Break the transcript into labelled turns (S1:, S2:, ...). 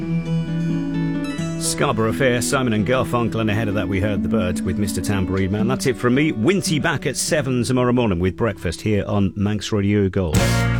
S1: Scarborough Fair, Simon and Garfunkel, and ahead of that we heard The Birds with Mr Tambourine Man. That's it from me. Winty back at 7 tomorrow morning with breakfast here on Manx Radio Gold.